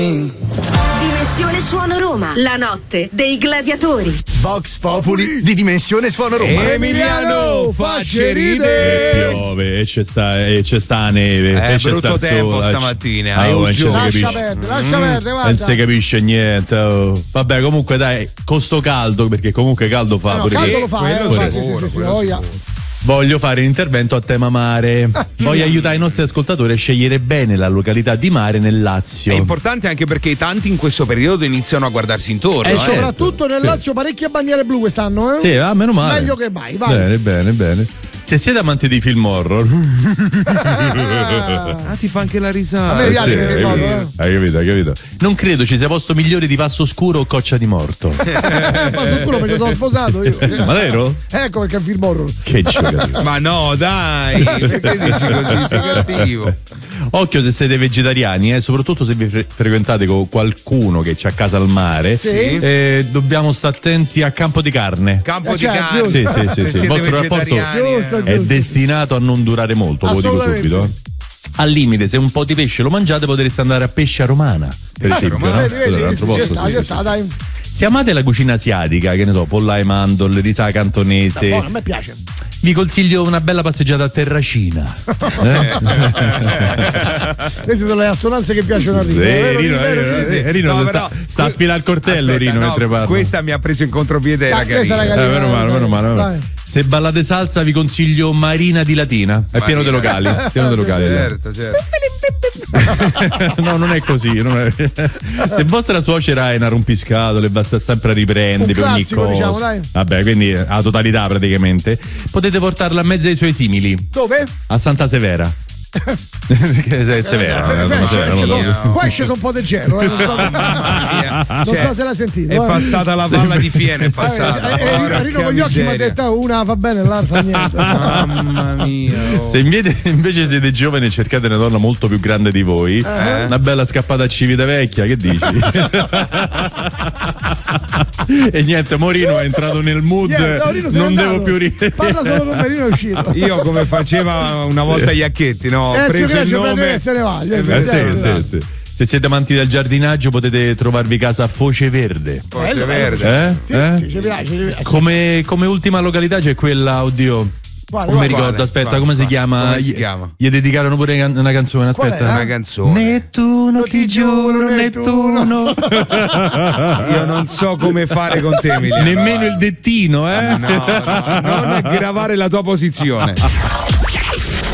Dimensione Suono Roma, la notte dei gladiatori. Vox Populi di Dimensione Suono Roma. Emiliano, facce ridere. Piove e c'è sta neve. E c'è brutto sta tempo sole. stamattina. Lascia perdere, guarda. Non si capisce niente. Oh. Vabbè, comunque dai, con sto caldo, perché comunque caldo fa. No, pure caldo io. lo fa, quello lo fa, sicuro, sì, quello voglia. sicuro. Voglio fare un intervento a tema mare. Voglio aiutare i nostri ascoltatori a scegliere bene la località di mare nel Lazio. È importante anche perché tanti in questo periodo iniziano a guardarsi intorno. E soprattutto nel Lazio parecchie bandiere blu quest'anno, Sì, meno male. Meglio che vai. Bene. Se siete amanti di film horror, ti fa anche la risata. A me piace sì, hai capito. Non credo ci sia posto migliore di Passo Oscuro o Coccia di Morto. Passo Oscuro me lo sono sposato io. Ma vero? Ecco perché è un film horror. Che giocato. Ma no, dai, perché dici così? Sei cattivo. Occhio se siete vegetariani, soprattutto se vi frequentate con qualcuno che c'ha a casa al mare. Sì. Dobbiamo stare attenti a Campo di Carne. Campo di certo, carne. Sì. Se Il vostro siete rapporto vegetariani. è destinato a non durare molto, ve lo dico subito. Al limite, se un po' di pesce lo mangiate, potreste andare a Pesce a Romana, per esempio. Romana, no? Un altro posto, Dai. Se amate la cucina asiatica, che ne so, pollai mandorle, risà cantonese, Buono, a me piace. vi consiglio una bella passeggiata a Terracina. Queste sono le assonanze che piacciono a Rino. Rino No, sta a fila al coltello. Aspetta, Rino, mentre parla. questa mi ha preso in contropiede, era Questa carina. era carina. Meno male. Dai. Se ballate salsa vi consiglio Marina di Latina. È pieno di locali. Certo. No, non è così. Se vostra suocera è una rompiscatole, basta sempre a riprendere per ogni classico, cosa. diciamo, dai. Vabbè, quindi la totalità praticamente. Potete portarla a mezzo ai suoi simili. Dove? A Santa Severa. Perché è severa. Qua esce un po' di gelo. Non so se l'hai sentito. È passata la palla di Fiena, è passata. Rino con gli occhi mi ha detto una va bene, l'altra niente. Mamma mia. Se invece siete giovani e cercate una donna molto più grande di voi, una bella scappata a Civitavecchia, che dici? E niente, Morino è entrato nel mood. Non devo più ridere. Parla solo con Marino, è uscito. Io come faceva una volta Iacchetti, no? Ho preso il nome. Se ne va. Sì. Se siete amanti del giardinaggio potete trovarvi casa a Foce Verde. Foce Verde. Sì, ci piace. Come ultima località c'è quella, oddio. Non mi ricordo, aspetta, come si chiama? Gli dedicarono pure una canzone, aspetta. Una canzone. Nettuno, ti giuro, Nettuno. Io non so come fare con te, Emiliano. Nemmeno il dettino, No, non aggravare la tua posizione.